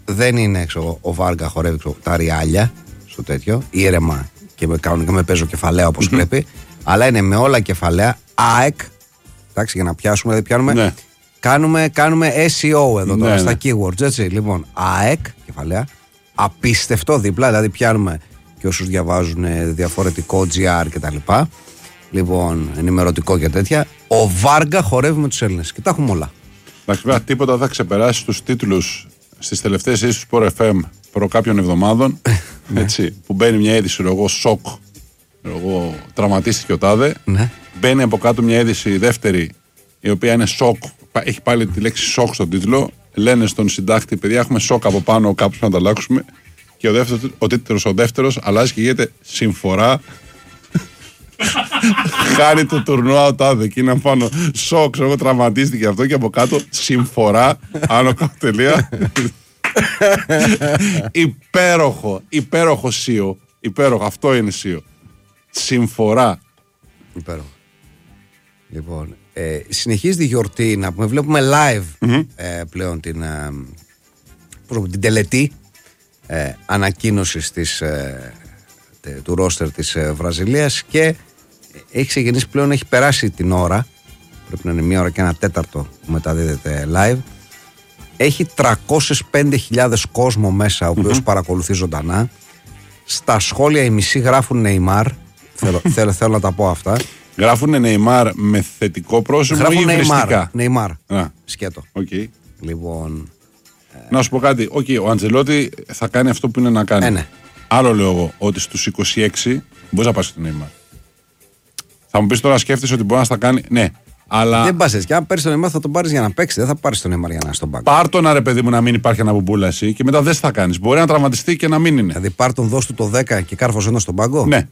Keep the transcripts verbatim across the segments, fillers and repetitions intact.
δεν είναι έξω, ο Βάργα χορεύει έξω, τα ριάλια στο τέτοιο, ήρεμα και με, κανονικά με παίζω κεφαλαία όπως mm-hmm. πρέπει, αλλά είναι με όλα κεφαλαία, ΑΕΚ, εντάξει, για να πιάσουμε, δεν πιάνουμε, ναι. κάνουμε, κάνουμε ες ι ο εδώ τώρα, ναι, στα ναι. keywords, έτσι, λοιπόν, ΑΕΚ, κεφαλαία, απίστευτο δίπλα, δηλαδή πιάνουμε και όσους διαβάζουν διαφορετικό τζι αρ και τα λοιπά, λοιπόν, ενημερωτικό και τέτοια, ο Βάργα χορεύει με τους Έλληνες και τα έχουμε όλα. Εντάξει, τίποτα θα ξεπεράσει τους τίτλους στις τελευταίες ειδήσεις του Sport εφ εμ προ κάποιων εβδομάδων. Έτσι, που μπαίνει μια είδηση, εγώ, σοκ. Εγώ, τραυματίστηκε ο τάδε. Ναι. Μπαίνει από κάτω μια είδηση δεύτερη, η οποία είναι σοκ. Έχει πάλι τη λέξη σοκ στον τίτλο. Λένε στον συντάκτη, παιδιά, έχουμε σοκ από πάνω, κάπου να τα αλλάξουμε. Και ο, δεύτερος, ο τίτλος, ο δεύτερος, αλλάζει και γίνεται συμφορά. Χάνει το τουρνουά ο τάδε και είναι πάνω σοκ, εγώ τραυματίστηκε αυτό και από κάτω συμφορά, άνω κάτω τελεία. Υπέροχο, υπέροχο σίο, υπέροχο, αυτό είναι σίο. Συμφορά. Υπέροχο. Λοιπόν, ε, συνεχίζει τη γιορτή, να πούμε, βλέπουμε live mm-hmm. ε, πλέον την, ε, την τελετή ε, ανακοίνωσης της, ε, τε, του ρόστερ της ε, Βραζιλίας και έχει ξεκινήσει πλέον, έχει περάσει την ώρα, πρέπει να είναι μία ώρα και ένα τέταρτο που μεταδίδεται live. Έχει τριακόσιες πέντε χιλιάδες κόσμο μέσα, ο οποίος mm-hmm. παρακολουθεί ζωντανά. Στα σχόλια οι μισοί γράφουν Neymar. θέλω, θέλω, θέλω να τα πω αυτά. Γράφουν Neymar με θετικό πρόσημο ή υβριστικά? Neymar, Neymar. σκέτο. Okay. Λοιπόν, να σου πω κάτι, okay, ο Αντζελότη θα κάνει αυτό που είναι να κάνει. Ε, ναι. Άλλο λέω εγώ, ότι στους είκοσι έξι μπορείς να πας στο Neymar. Θα μου πεις τώρα, σκέφτεσαι ότι μπορεί να στα κάνει. Ναι, αλλά. Δεν πας έτσι. Και αν πάρεις τον Neymar θα τον πάρεις για να παίξει. Δεν θα πάρεις τον Neymar για να είναι στον πάγκο. Πάρ' τον, ρε παιδί μου, να μην υπάρχει ένα μπουμπούλα εσύ και μετά δεν θα κάνεις. Μπορεί να τραυματιστεί και να μην είναι. Δηλαδή πάρ' τον, δώσ' του το δέκα και κάρφωσε ένα στον πάγκο. Ναι.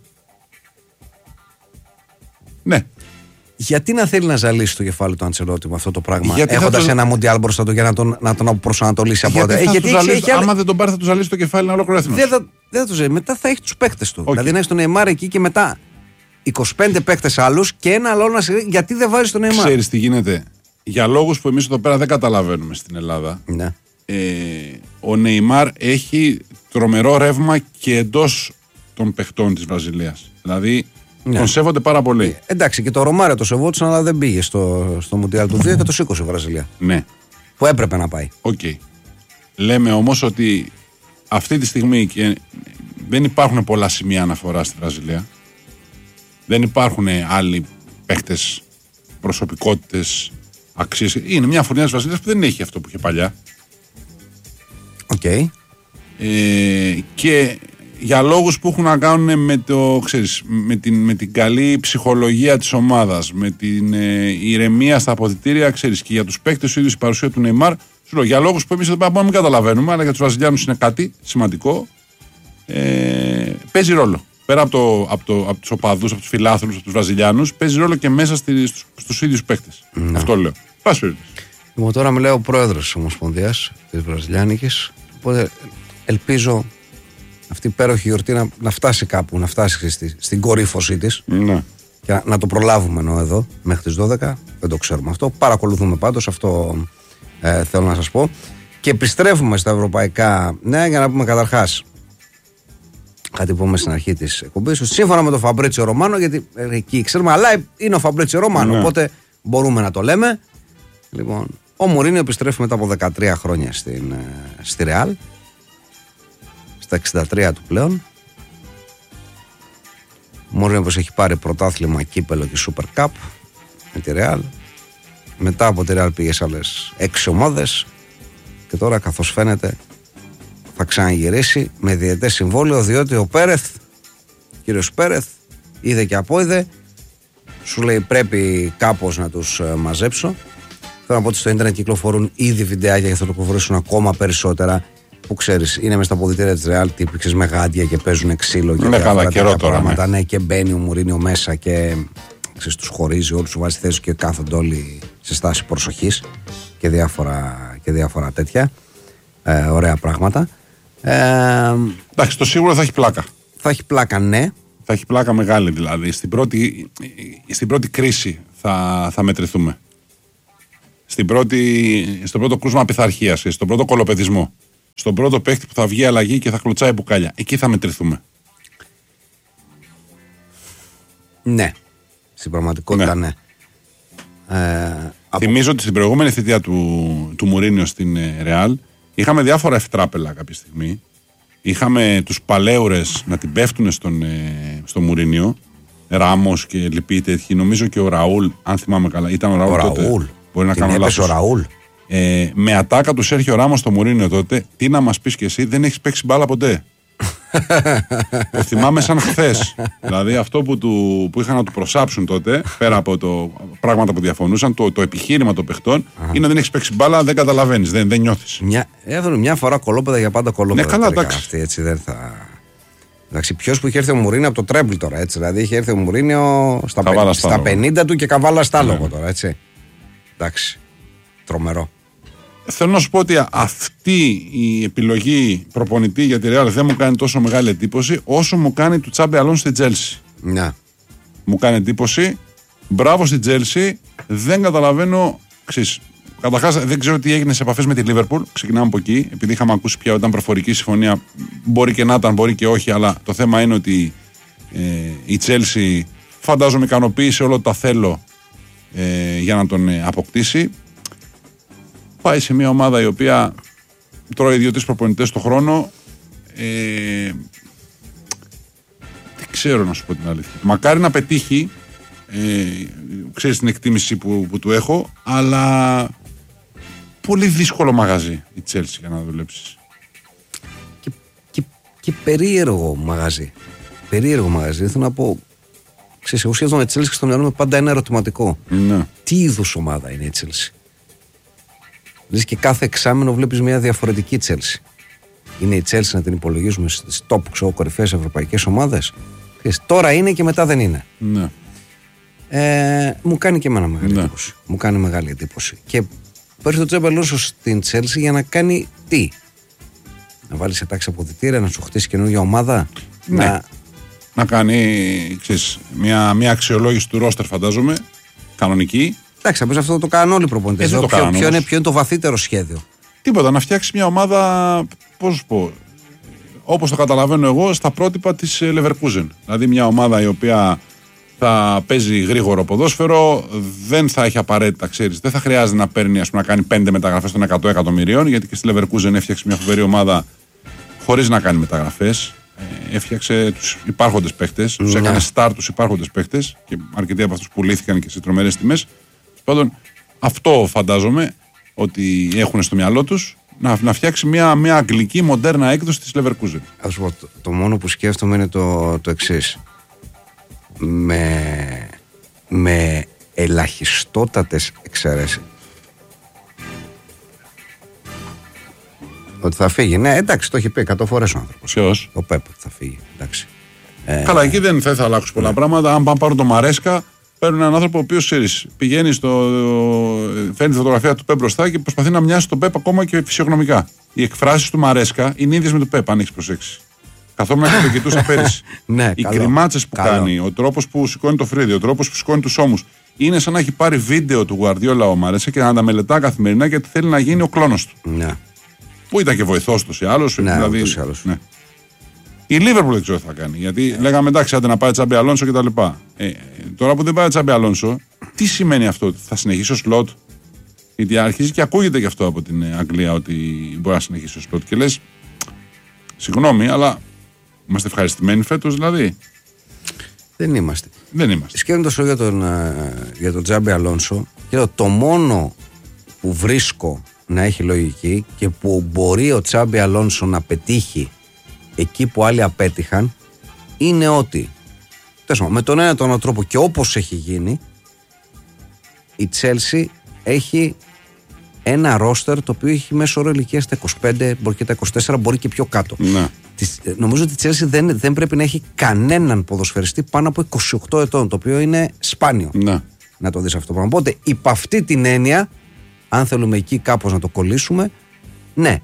Ναι. Γιατί να θέλει να ζαλίσει το κεφάλι του Αντσελότη με αυτό το πράγμα, έχοντας τον... ένα Μουντιάλ μπροστά του για να τον, να τον προσανατολίσει από τότε. Γιατί, γιατί έχει, άμα δεν τον πάρει, θα του ζαλίσει το κεφάλι, είναι ολόκληρο έθνος. Δεν θα, δεν θα του ζαλίσει. Μετά θα έχει τους παίκτες του. Okay. Δηλαδή να έχει τον Neymar εκεί και μετά είκοσι πέντε παίκτες άλλους και ένα άλλο να σε. Γιατί δεν βάζει τον Neymar? Ξέρεις τι γίνεται. Για λόγους που εμείς εδώ πέρα δεν καταλαβαίνουμε στην Ελλάδα. Ναι. Ε, ο Neymar έχει τρομερό ρεύμα και εντός των παιχτών της Βραζιλίας. Δηλαδή. Ναι. Τον σέβονται πάρα πολύ. Ε, εντάξει, και το Ρωμάριο το σεβόντουσαν, αλλά δεν πήγε στο, στο Μουντιάλ του δύο και το σήκωσε η Βραζιλία. Ναι. Που έπρεπε να πάει. Οκ. Okay. Λέμε όμως ότι αυτή τη στιγμή και δεν υπάρχουν πολλά σημεία αναφορά στη Βραζιλία. Δεν υπάρχουν άλλοι παίχτες, προσωπικότητες, αξίες. Είναι μια φουρνιά της Βραζιλίας που δεν έχει αυτό που είχε παλιά. Οκ. Okay. Ε, και. Για λόγους που έχουν να κάνουν με, το, ξέρεις, με, την, με την καλή ψυχολογία της ομάδας, με την ε, ηρεμία στα αποδυτήρια, ξέρεις, και για τους παίκτες ο ίδιος η παρουσία του Neymar, σου λέω, για λόγους που εμείς εδώ πέρα μπορούμε να μην καταλαβαίνουμε, αλλά για τους Βραζιλιάνους είναι κάτι σημαντικό, ε, παίζει ρόλο. Πέρα από, το, από, το, από τους οπαδούς, από τους φιλάθλους, από τους Βραζιλιάνους, παίζει ρόλο και μέσα στη, στους, στους ίδιους παίκτες. Mm. Αυτό λέω. Πας περιπτώσει. Λοιπόν, τώρα μιλάει ο πρόεδρος της Ομοσπονδίας της Βραζιλιάνικης, οπότε ελπίζω αυτή η υπέροχη γιορτή να, να φτάσει κάπου, να φτάσει στη, στην κορύφωσή της. Ναι. Και να, να το προλάβουμε ενώ εδώ μέχρι τις δώδεκα. Δεν το ξέρουμε αυτό. Παρακολουθούμε πάντως, αυτό ε, θέλω να σας πω. Και επιστρέφουμε στα ευρωπαϊκά νέα για να πούμε καταρχάς κάτι που πούμε στην αρχή της εκπομπής. Σύμφωνα με τον Φαμπρίτσιο Ρωμάνο, γιατί ε, εκεί ξέρουμε, αλλά είναι ο Φαμπρίτσιο Ρωμάνο, ναι. Οπότε μπορούμε να το λέμε. Λοιπόν, ο Μουρίνιο επιστρέφει μετά από δεκατρία χρόνια στην, ε, στη Ρεάλ. Στα εξήντα τρία του πλέον. Ο Μουρίνιο πως έχει πάρει πρωτάθλημα, κύπελο και Super Cup με τη Real. Μετά από τη Real πήγε σε άλλες έξι ομάδες και τώρα, καθώς φαίνεται, θα ξαναγυρίσει με διετές συμβόλαιο, διότι ο Πέρεθ, κύριος Πέρεθ, είδε και απόειδε, σου λέει πρέπει κάπως να τους μαζέψω. Θέλω να πω ότι στο ίντερνετ κυκλοφορούν ήδη βιντεάκια και θα το κυκλοφορήσουν ακόμα περισσότερα. Που ξέρεις, είναι μες στα αποδυτήρια της Real τύπηξες με γάντια και παίζουν ξύλο και διάφορα τέτοια πράγματα. Ναι. Ναι, και μπαίνει ο Μουρίνιο μέσα και ξέρεις, τους χωρίζει όλους, του βάζει θέση και κάθονται όλοι σε στάση προσοχής και διάφορα, και διάφορα τέτοια ε, ωραία πράγματα. Ε, Εντάξει, το σίγουρο θα έχει πλάκα. Θα έχει πλάκα, ναι. Θα έχει πλάκα μεγάλη δηλαδή. Στην πρώτη, στην πρώτη κρίση θα, θα μετρηθούμε. Στην πρώτη, στο πρώτο κρούσμα πειθαρχίας, στον πρώτο κολοπεδισμό. στον πρώτο παίκτη που θα βγει αλλαγή και θα κλωτσάει μπουκάλια. Εκεί θα μετρηθούμε. Ναι. Στην πραγματικότητα, ναι. ναι. Ε, Θυμίζω από... ότι στην προηγούμενη θητεία του, του Μουρίνιο στην Ρεάλ είχαμε διάφορα ευτράπελα κάποια στιγμή. Είχαμε τους παλέουρες να την πέφτουν στον, ε, στο Μουρίνιο. Ράμος και λοιποί τέτοιοι. Νομίζω και ο Ραούλ, αν θυμάμαι καλά. Ήταν ο Ραούλ. Ο τότε. Ραούλ. Μπορεί να την κάνω λάθος. Ο Ραούλ. Ε, με ατάκα του Σέρχιο Ράμος στο Μουρίνιο τότε. Τι να μας πεις κι εσύ, δεν έχεις παίξει μπάλα ποτέ. Το θυμάμαι σαν χθες. Δηλαδή αυτό που, του, που είχαν να του προσάψουν τότε, πέρα από το πράγματα που διαφωνούσαν, το, το επιχείρημα των παιχτών είναι δεν έχεις παίξει μπάλα, δεν καταλαβαίνεις, δεν, δεν νιώθεις. Μια, μια φορά κολόπεδα για πάντα κολόπεδα. Ναι, καλά, εντάξει. Αυτή, έτσι, δεν θα... Εντάξει, ποιος που είχε έρθει ο Μουρίνιο από το τρέμπλ τώρα, έτσι. Δηλαδή είχε έρθει ο Μουρίνιο στα, πε, στα πενήντα του και καβάλα στάλογο ναι. τώρα, έτσι. Εντάξει. Τρομερό. Θέλω να σου πω ότι αυτή η επιλογή προπονητή για τη Real δεν μου κάνει τόσο μεγάλη εντύπωση όσο μου κάνει του Τσάμπι Αλόνσο στην Τζέλσι. Ναι. Μου κάνει εντύπωση. Μπράβο στην Τζέλσι. Δεν καταλαβαίνω. Ξέρεις, καταρχάς δεν ξέρω τι έγινε σε επαφές με τη Λίβερπουλ. Ξεκινάμε από εκεί. Επειδή είχαμε ακούσει πια όταν προφορική συμφωνία. Μπορεί και να ήταν, μπορεί και όχι. Αλλά το θέμα είναι ότι ε, η Τζέλσι φαντάζομαι ικανοποίησε όλο τα θέλω ε, για να τον ε, αποκτήσει. Πάει σε μια ομάδα η οποία τρώει δύο-τρεις προπονητές το χρόνο. Ε, δεν ξέρω να σου πω την αλήθεια. Μακάρι να πετύχει, ε, ξέρεις την εκτίμηση που, που του έχω, αλλά πολύ δύσκολο μαγαζί η Chelsea για να δουλέψεις. Και, και, και περίεργο μαγαζί. Περίεργο μαγαζί. Θέλω να πω, ξέρεις, εγώ σχεδόν η Chelsea στο μυαλό μου πάντα ένα ερωτηματικό. Ναι. Τι είδους ομάδα είναι η Chelsea? Λες και κάθε εξάμηνο βλέπεις μια διαφορετική Chelsea. Είναι η Chelsea να την υπολογίζουμε στις top κορυφαίες ευρωπαϊκές ομάδες? Τώρα είναι και μετά δεν είναι. Ναι. Ε, μου κάνει και εμένα μεγάλη ναι. εντύπωση. Μου κάνει μεγάλη εντύπωση. Και παίρνει το Τσάμπι Αλόνσο στην Chelsea για να κάνει τι? Να βάλει σε τάξη αποδυτήρια, να σου χτίσει καινούργια ομάδα. Ναι. Να, να κάνει ξέρεις, μια, μια αξιολόγηση του ρόστερ, φαντάζομαι. Κανονική. Εντάξει, θα πεις αυτό το κάνουν όλοι οι προπονητές. Ποιο, ποιο, ποιο, είναι, ποιο είναι το βαθύτερο σχέδιο? Τίποτα, να φτιάξει μια ομάδα, πώς σου πω, όπως το καταλαβαίνω εγώ, στα πρότυπα της Leverkusen. Δηλαδή μια ομάδα η οποία θα παίζει γρήγορο ποδόσφαιρο, δεν θα έχει απαραίτητα, ξέρεις, δεν θα χρειάζεται να παίρνει, ας πούμε, να κάνει πέντε μεταγραφές των εκατό εκατομμυρίων, γιατί και στη Leverkusen έφτιαξε μια φοβερή ομάδα χωρίς να κάνει μεταγραφές. Έφτιαξε τους υπάρχοντες παίχτες, τους έκανε start τους υπάρχοντες παίχτες και αρκετοί από αυτούς πουλήθηκαν και σε τρομερές τιμές. Πάντων, αυτό φαντάζομαι ότι έχουν στο μυαλό τους, να, να φτιάξει μια, μια αγγλική μοντέρνα έκδοση της Leverkusen. Ας πω, το, το μόνο που σκέφτομαι είναι το, το εξής. Με, με ελαχιστότατες εξαιρέσεις. Ότι θα φύγει. Ναι, εντάξει, το έχει πει εκατό φορές ο άνθρωπος. Ποιος? Ο Πέπ θα φύγει. Εντάξει. Καλά, ε, εκεί δεν θα, θα αλλάξουν πολλά ναι. πράγματα. Αν πάνε πάρουν το Μαρέσκα, παίρνουν έναν άνθρωπο ο οποίος πηγαίνει στο. Φέρνει τη φωτογραφία του Πέπ μπροστά και προσπαθεί να μοιάσει τον Πέπ ακόμα και φυσιογνωμικά. Οι εκφράσεις του Μαρέσκα είναι ίδιες με τον Πέπ, αν έχεις προσέξει. Καθόμουν και το κοιτούσα πέρυσι. Ναι, οι κρυμάτσες που καλό. κάνει, ο τρόπος που σηκώνει το φρύδι, ο τρόπος που σηκώνει τους ώμους. Είναι σαν να έχει πάρει βίντεο του Γουαρδιόλα ο Μαρέσκα και να τα μελετά καθημερινά γιατί θέλει να γίνει ο κλόνος του. Ναι. Που ήταν και βοηθός του ή άλλος. Ναι, δηλαδή, ναι. Η Λίβερπουλ δεν ξέρω τι θα κάνει. Γιατί yeah. λέγαμε εντάξει, άντε να πάει Τσάμπι Αλόνσο κτλ. Ε, τώρα που δεν πάει Τσάμπι Αλόνσο, τι σημαίνει αυτό? Θα συνεχίσει ο Σλότ? Γιατί αρχίζει και ακούγεται και αυτό από την Αγγλία ότι μπορεί να συνεχίσει ο Σλότ. Και λες, συγγνώμη, αλλά είμαστε ευχαριστημένοι φέτος δηλαδή? Δεν είμαστε. Δεν είμαστε. Σκέφτοντας για τον, για τον Τσάμπι Αλόνσο, και το μόνο που βρίσκω να έχει λογική και που μπορεί ο Τσάμπι Αλόνσο να πετύχει εκεί που άλλοι απέτυχαν είναι ότι με τον ένα τον άλλο τρόπο και όπως έχει γίνει η Chelsea έχει ένα ρόστερ το οποίο έχει μέσο όρο ηλικία στα είκοσι πέντε, μπορεί και τα είκοσι τέσσερα, μπορεί και πιο κάτω. Ναι. Νομίζω ότι η Chelsea δεν, δεν πρέπει να έχει κανέναν ποδοσφαιριστή πάνω από είκοσι οκτώ ετών, το οποίο είναι σπάνιο. Ναι. Να το δεις αυτό το πράγμα. Οπότε υπ' αυτή την έννοια, αν θέλουμε εκεί κάπως να το κολλήσουμε, ναι.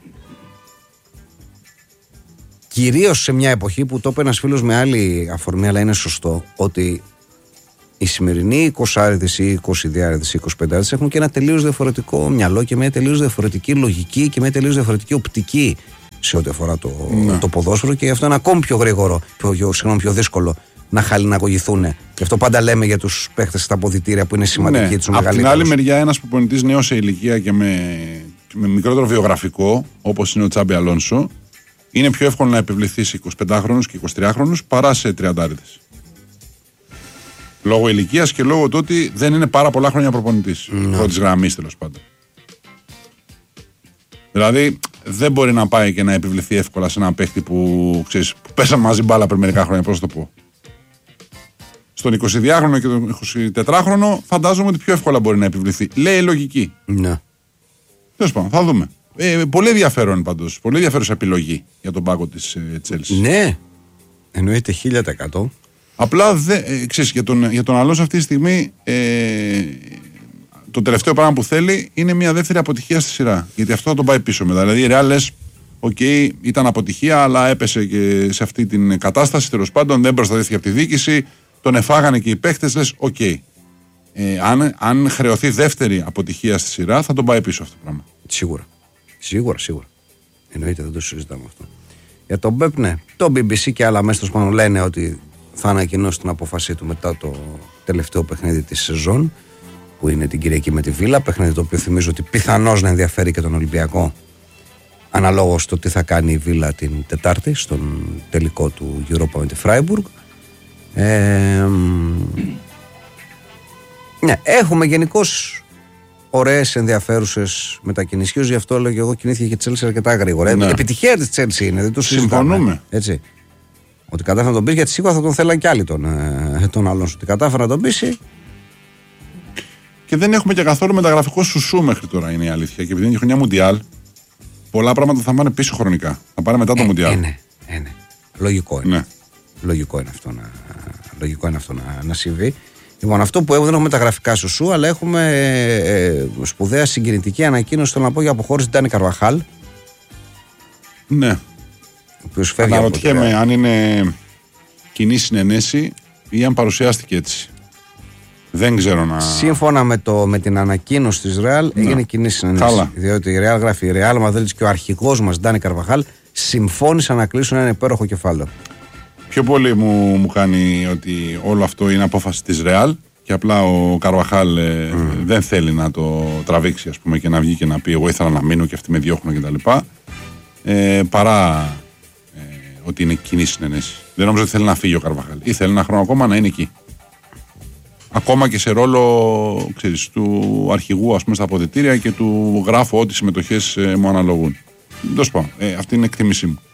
Κυρίως σε μια εποχή που το είπε ένας φίλος με άλλη αφορμή, αλλά είναι σωστό, ότι οι σημερινοί εικοσάριδες ή εικοσιδυάριδες ή εικοσιπεντάριδες έχουν και ένα τελείως διαφορετικό μυαλό και μια τελείως διαφορετική λογική και μια τελείως διαφορετική οπτική σε ό,τι αφορά το, ναι. το ποδόσφαιρο και γι' αυτό είναι ακόμη πιο γρήγορο, πιο, πιο, συγγνώμη, πιο δύσκολο να χαλιναγωγηθούν. Γι' αυτό πάντα λέμε για τους παίχτες στα αποδυτήρια που είναι σημαντικοί, ναι. τους μεγαλύτερους. Από την άλλη μεριά, ένας προπονητής νέος σε ηλικία και με, με μικρότερο βιογραφικό, όπως είναι ο Τσάμπι Αλόνσο, είναι πιο εύκολο να επιβληθεί σε εικοσιπεντάχρονους και εικοσιτριάχρονους παρά σε τριαντάριδες. Λόγω ηλικίας και λόγω του ότι δεν είναι πάρα πολλά χρόνια προπονητής. Mm. Πρώτης γραμμής τέλος πάντων. Δηλαδή δεν μπορεί να πάει και να επιβληθεί εύκολα σε ένα παίχτη που, ξέρεις, που πέσαν μαζί μπάλα πριν μερικά χρόνια. Πώς το πω. Στον εικοσιδυάχρονο και τον εικοσιτετράχρονο φαντάζομαι ότι πιο εύκολα μπορεί να επιβληθεί. Λέει η λογική. Ναι. Τέλος πάντων, θα δούμε. Ε, πολύ ενδιαφέρον πάντως. Πολύ ενδιαφέρουσα επιλογή για τον πάγκο της Chelsea. Ναι. Εννοείται χίλια τοις εκατό. Απλά δε, ε, ξέρεις, για τον, για τον Αλόνσο αυτή τη στιγμή ε, το τελευταίο πράγμα που θέλει είναι μια δεύτερη αποτυχία στη σειρά. Γιατί αυτό θα τον πάει πίσω μετά. Δηλαδή η Real λες, οκ, okay, ήταν αποτυχία, αλλά έπεσε και σε αυτή την κατάσταση. Τέλος πάντων, δεν προστατεύτηκε από τη διοίκηση. Τον εφάγανε και οι παίχτες. Λες, οκ. Okay. Ε, αν, αν χρεωθεί δεύτερη αποτυχία στη σειρά, θα τον πάει πίσω αυτό το πράγμα. Σίγουρα. Σίγουρα, σίγουρα. Εννοείται, δεν το συζητάμε αυτό. Για τον Πεπ, ναι. Το μπι μπι σι και άλλα μέσα στο λένε ότι θα ανακοινώσει την απόφασή του μετά το τελευταίο παιχνίδι της σεζόν, που είναι την Κυριακή με τη Βίλα. Παιχνίδι το οποίο θυμίζω ότι πιθανώς να ενδιαφέρει και τον Ολυμπιακό, αναλόγως το τι θα κάνει η Βίλα την Τετάρτη στον τελικό του Europa με τη Φράιμπουργκ. Ε, ναι, έχουμε γενικώς ωραίες ενδιαφέρουσες μετακινήσεις. Γι' αυτό λέω και εγώ κινήθηκε και η Chelsea αρκετά γρήγορα. Ναι. Επιτυχία της Chelsea είναι, δεν το συζητάμε. Συμφωνούμε. Έτσι. Ότι κατάφερε να τον πείσει, γιατί σίγουρα θα τον θέλαν κι άλλοι τον, τον άλλον. Ότι κατάφερε να τον πείσει. Και δεν έχουμε και καθόλου μεταγραφικό σουσού μέχρι τώρα, είναι η αλήθεια. Και επειδή είναι η χρονιά Μουντιάλ, πολλά πράγματα θα πάνε πίσω χρονικά. Θα πάνε μετά το ε, Μουντιάλ. Ε, ναι, ε, ναι. Λογικό είναι. Ναι. Λογικό είναι αυτό να, λογικό είναι αυτό να, να συμβεί. Λοιπόν, αυτό που έχουμε δεν έχουμε μεταγραφικά σουσού, αλλά έχουμε ε, ε, σπουδαία συγκινητική ανακοίνωση. Θέλω να πω για αποχώρηση Ντάνι Καρβαχάλ. Ναι. Αναρωτιέμαι αν είναι κοινή συνενέση ή αν παρουσιάστηκε έτσι. Δεν ξέρω να. Σύμφωνα με, το, με την ανακοίνωση της Real, ναι, έγινε κοινή συνενέση. Καλά. Διότι η Real γράφει: η Real Madrid και ο αρχηγός μας Ντάνι Καρβαχάλ συμφώνησαν να κλείσουν ένα υπέροχο κεφάλαιο. Πιο πολύ μου, μου κάνει ότι όλο αυτό είναι απόφαση της Real και απλά ο Καρβαχάλ ε, mm. δεν θέλει να το τραβήξει, ας πούμε, και να βγει και να πει: εγώ ήθελα να μείνω και αυτοί με διώχνουν κτλ. Ε, παρά ε, ότι είναι κοινή συνενέση. Δεν νομίζω ότι θέλει να φύγει ο Καρβαχάλ. Ή θέλει ένα χρόνο ακόμα να είναι εκεί. Ακόμα και σε ρόλο, ξέρεις, του αρχηγού, ας πούμε, στα αποδυτήρια και του γράφω ό,τι συμμετοχές ε, μου αναλογούν. Δεν το σπάω. Ε, αυτή είναι η εκτίμησή μου.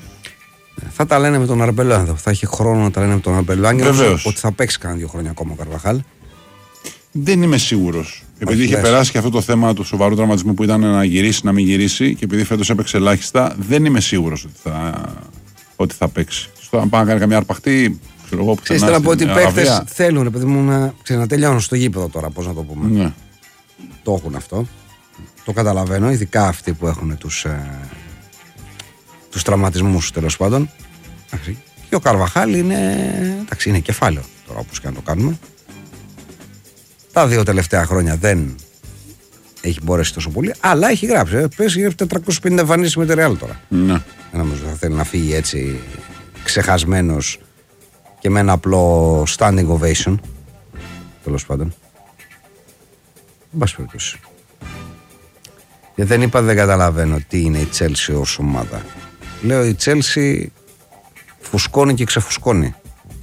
Θα τα λένε με τον Αρμπελό. Θα έχει χρόνο να τα λένε με τον Αρμπελό. Βεβαίως. Ότι θα παίξει κανένα δύο χρόνια ακόμα ο Καρβαχάλ. Δεν είμαι σίγουρος. Επειδή είχε περάσει και αυτό το θέμα του σοβαρού τραυματισμού που ήταν να γυρίσει, να μην γυρίσει, και επειδή φέτος έπαιξε ελάχιστα, δεν είμαι σίγουρος ότι θα, ότι θα παίξει. Στο αν πάει να κάνει καμιά αρπαχτή. Ξέρεις τώρα, από ότι οι παίκτες θέλουν, επειδή μου να, να τελειώνουν στο γήπεδο τώρα, πώς να το πούμε. Ναι. Το έχουν αυτό. Το καταλαβαίνω, ειδικά αυτοί που έχουν τους, ε, τους τραυματισμούς, τέλος πάντων. Και ο Καρβαχάλ είναι, εντάξει, είναι κεφάλαιο τώρα, όπως και να το κάνουμε. Τα δύο τελευταία χρόνια δεν έχει μπορέσει τόσο πολύ, αλλά έχει γράψει. Ε, πέσει για τετρακόσιες πενήντα εμφανίσεις με τη Real τώρα. Ναι. Δεν νομίζω θα θέλει να φύγει έτσι ξεχασμένος και με ένα απλό standing ovation. Τέλος πάντων. Εν πάση περιπτώσει. Και δεν είπα, δεν καταλαβαίνω τι είναι η Chelsea ως ομάδα. Λέω, η Chelsea φουσκώνει και ξεφουσκώνει.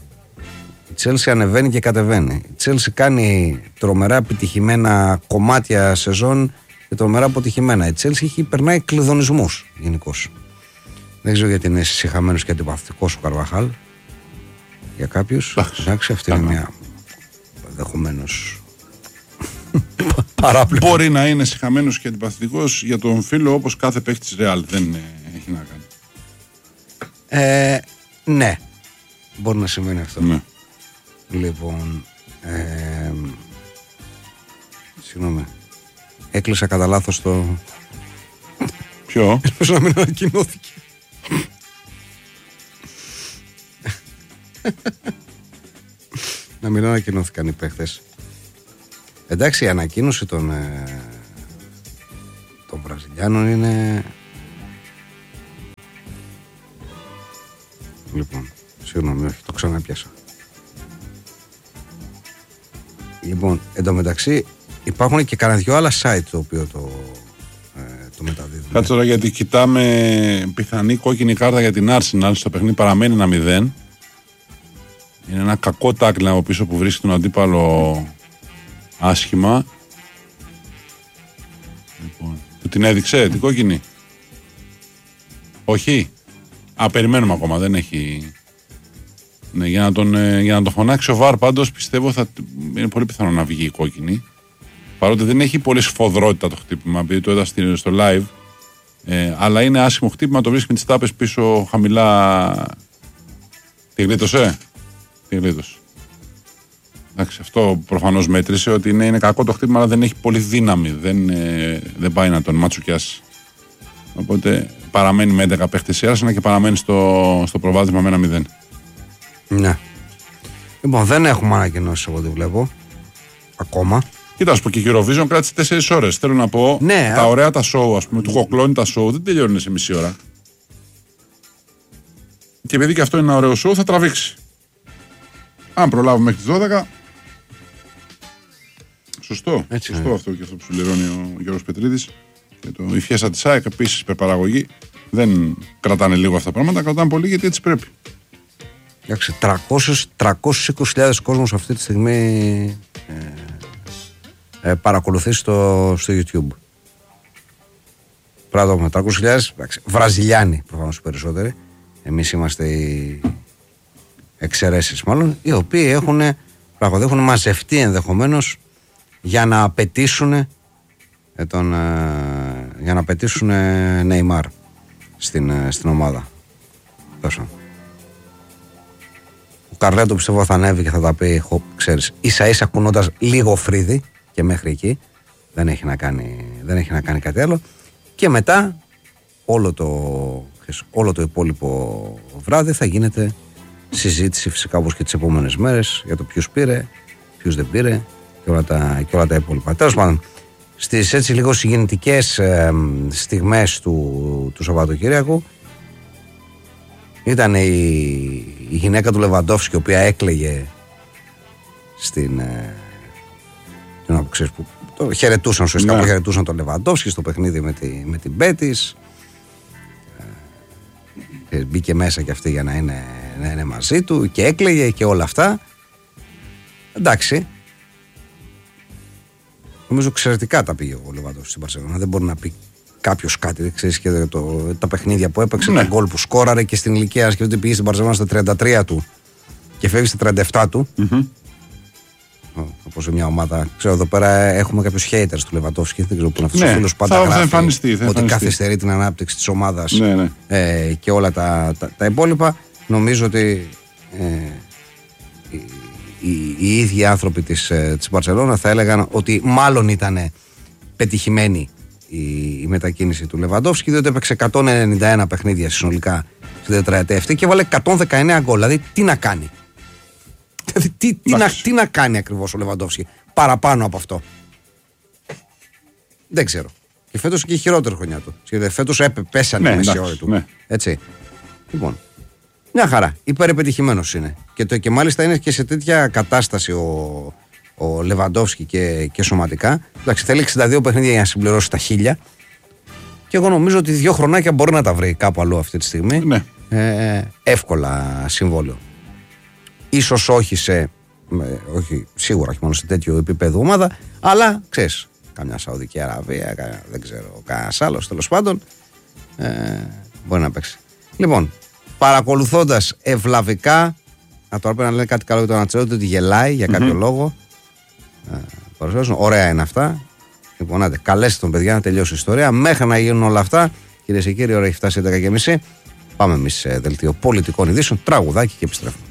Η Chelsea ανεβαίνει και κατεβαίνει. Η Chelsea κάνει τρομερά επιτυχημένα κομμάτια σεζόν και τρομερά αποτυχημένα. Η Chelsea έχει περνάει κλειδονισμούς γενικώς. Δεν ξέρω γιατί είναι συγχαμένος και αντιπαθητικός ο Καρβαχάλ. Για κάποιους. Εντάξει, αυτή είναι μια ενδεχομένως παράπλευση. Μπορεί να είναι συγχαμένος και αντιπαθητικός για τον φίλο, όπως κάθε παίκτης Real. Δεν έχει να κάνει. Ε, ναι. Μπορεί να σημαίνει αυτό. Ναι. Λοιπόν, ε, συγγνώμη, έκλεισα κατά λάθος το... Ποιο? Ελπίζω να μην ανακοινώθηκε. Να μην ανακοινώθηκαν οι παίχτες. Εντάξει, η ανακοίνωση των, ε, των Βραζιλιάνων είναι... Λοιπόν, συγγνώμη, όχι, το ξαναπιάσα. Λοιπόν, εντωμεταξύ υπάρχουν και κανένα δυο άλλα site το οποίο το, ε, το μεταδίδουν. Κάτσε τώρα γιατί κοιτάμε πιθανή κόκκινη κάρτα για την Arsenal. Στο παιχνίδι παραμένει ένα μηδέν. Είναι ένα κακό τάκλινγκ από πίσω που βρίσκει τον αντίπαλο άσχημα. Λοιπόν, του την έδειξε την κόκκινη? Όχι. Α, περιμένουμε ακόμα, δεν έχει. Ναι, για, να τον, για να τον φωνάξει ο Βαρ πάντως πιστεύω θα είναι πολύ πιθανό να βγει η κόκκινη. Παρότι δεν έχει πολύ σφοδρότητα το χτύπημα, επειδή το είδα στο live. Ε, αλλά είναι άσχημο χτύπημα, το βρίσκει με τις τάπες πίσω χαμηλά. Τη γλίτωσε. Τη γλίτωσε. Εντάξει, αυτό προφανώς μέτρησε ότι είναι, είναι κακό το χτύπημα, αλλά δεν έχει πολύ δύναμη. Δεν, ε, δεν πάει να τον ματσουκιάσει. Οπότε παραμένει με έντεκα παίχτες η Arsenal και παραμένει στο, στο προβάδισμα με ένα μηδέν. Ναι. Λοιπόν, δεν έχουμε ανακοινώσεις από ό,τι βλέπω. Ακόμα. Κοίτα, α πω και η Eurovision κράτησε τέσσερις ώρες. Θέλω να πω, ναι, τα α... ωραία τα show, ας πούμε, του Κοκλώνη τα show δεν τελειώνουν σε μισή ώρα. Και επειδή και αυτό είναι ένα ωραίο show, θα τραβήξει. Αν προλάβουμε μέχρι τις δώδεκα. Σωστό. Έτσι, Σωστό ναι. Αυτό και αυτό που σου λερώνει ο Γιώργος Πετρίδης. Και το η Φιέστα της ΑΕΚ επίσης υπερπαραγωγή. Δεν κρατάνε λίγο αυτά τα πράγματα, κρατάνε πολύ γιατί έτσι πρέπει. Εντάξει, τριακόσιες είκοσι χιλιάδες κόσμος αυτή τη στιγμή ε, ε, παρακολουθεί στο, στο YouTube. Πράγματι, με τριακόσιες χιλιάδες Βραζιλιάνοι προφανώς οι περισσότεροι. Εμείς είμαστε οι εξαιρέσεις μάλλον, οι οποίοι έχουν, πράγματι, έχουν μαζευτεί ενδεχομένως για να απαιτήσουν ε, τον, ε, για να απαιτήσουν ε, Νεϊμάρ στην, ε, στην ομάδα. Τόσο. Ο Καρλέτο πιστεύω θα ανέβει και θα τα πει, ξέρεις, ίσα ίσα κουνώντας λίγο φρύδι και μέχρι εκεί. Δεν έχει να κάνει, δεν έχει να κάνει κάτι άλλο. Και μετά όλο το, όλο το υπόλοιπο βράδυ θα γίνεται συζήτηση φυσικά όπως και τις επόμενες μέρες για το ποιος πήρε, ποιος δεν πήρε και όλα τα, και όλα τα υπόλοιπα. Τέλος πάντων, στις έτσι λίγο συγκινητικές ε, στιγμές του, του Σαββατοκύριακου ήταν η, η γυναίκα του Λεβαντόφσκι, η οποία έκλαιγε στην ε, την, ξέρεις, που το χαιρετούσαν ουσιαστικά, ναι. Που χαιρετούσαν τον Λεβαντόφσκι στο παιχνίδι με, τη, με την Μπέτις. Ε, μπήκε μέσα και αυτή για να είναι, να είναι μαζί του και έκλαιγε και όλα αυτά. Εντάξει. Νομίζω εξαιρετικά τα πήγε ο Λεβαντόφσκι στην Μπαρσελόνα. Δεν μπορεί να πει κάποιος κάτι. Δεν ξέρεις και το, τα παιχνίδια που έπαιξε, ναι. Τα γκολ που σκόραρε και στην ηλικία. Σκέφτεται ότι πήγε στην Μπαρσελόνα στα τριάντα τρία του και φεύγει στα τριάντα επτά του. Mm-hmm. Όπως σε μια ομάδα. Ξέρω εδώ πέρα έχουμε κάποιους haters του Λεβαντόφσκι. Δεν ξέρω πού είναι αυτός, ναι, ο φίλος πάντα γράφει εμφανιστεί, ότι εμφανιστεί. Καθυστερεί την ανάπτυξη της ομάδας, ναι, ναι. Ε, και όλα τα, τα, τα υπόλοιπα. Νομίζω ότι ε, οι, οι, οι ίδιοι άνθρωποι της, ε, της Μπαρσελόνα θα έλεγαν ότι μάλλον ήταν πετυχημένη η, η μετακίνηση του Λεβαντόφσκι, διότι έπαιξε εκατόν ενενήντα ένα παιχνίδια συνολικά στην τετραετία αυτή και έβαλε εκατόν δεκαεννέα γκολ. Δηλαδή τι να κάνει. Τι, τι, να, τι να κάνει ακριβώς ο Λεβαντόφσκι παραπάνω από αυτό. Δεν ξέρω. Και φέτος και η χειρότερη χρονιά του. Και φέτος πέσανε, ναι, η μέση ώρα του, ναι. Έτσι. Λοιπόν, μια χαρά. Υπερεπετυχημένος είναι. Και, το, και μάλιστα είναι και σε τέτοια κατάσταση ο, ο Λεβαντόφσκι και, και σωματικά. Εντάξει, θέλει εξήντα δύο παιχνίδια για να συμπληρώσει τα χίλια. Και εγώ νομίζω ότι δύο χρονάκια μπορεί να τα βρει κάπου αλλού αυτή τη στιγμή. Ναι. Ε, εύκολα συμβόλαιο. Ίσως όχι σε, όχι, σίγουρα όχι μόνο σε τέτοιο επίπεδο ομάδα, αλλά ξέρεις, καμιά Σαουδική Αραβία, καμιά, δεν ξέρω, κανένας άλλος τέλος πάντων, ε, μπορεί να παίξει. Λοιπόν, παρακολουθώντας ευλαβικά, να τώρα πρέπει να λένε κάτι καλό για τον Αντσελότη, ότι γελάει για κάποιο mm-hmm. λόγο. Ε, ωραία είναι αυτά. Λοιπόν, άντε, καλέστε τον παιδιά να τελειώσει η ιστορία. Μέχρι να γίνουν όλα αυτά, κυρίες και κύριοι, ώρα έχει φτάσει έντεκα και μισή. Πάμε εμείς σε δελτίο πολιτικών ειδήσεων, τραγουδάκι και επιστρέφουμε.